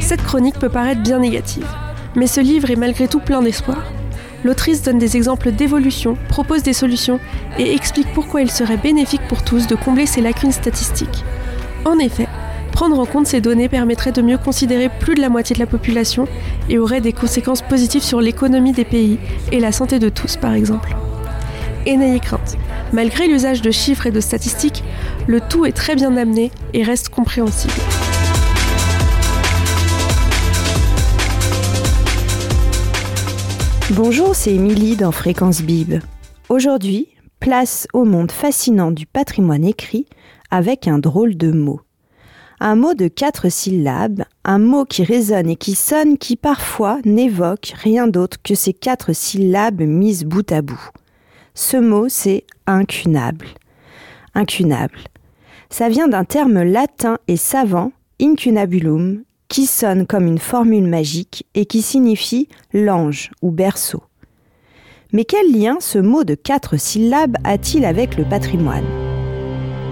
Cette chronique peut paraître bien négative, mais ce livre est malgré tout plein d'espoir. L'autrice donne des exemples d'évolution, propose des solutions et explique pourquoi il serait bénéfique pour tous de combler ces lacunes statistiques. En effet, prendre en compte ces données permettrait de mieux considérer plus de la moitié de la population et aurait des conséquences positives sur l'économie des pays et la santé de tous, par exemple. Et n'ayez crainte, malgré l'usage de chiffres et de statistiques, le tout est très bien amené et reste compréhensible. Bonjour, c'est Émilie dans Fréquence Bib. Aujourd'hui, place au monde fascinant du patrimoine écrit avec un drôle de mot. Un mot de 4 syllabes, un mot qui résonne et qui sonne, qui parfois n'évoque rien d'autre que ces 4 syllabes mises bout à bout. Ce mot, c'est incunable. Incunable. Ça vient d'un terme latin et savant, incunabulum, qui sonne comme une formule magique et qui signifie l'ange ou berceau. Mais quel lien ce mot de 4 syllabes a-t-il avec le patrimoine ?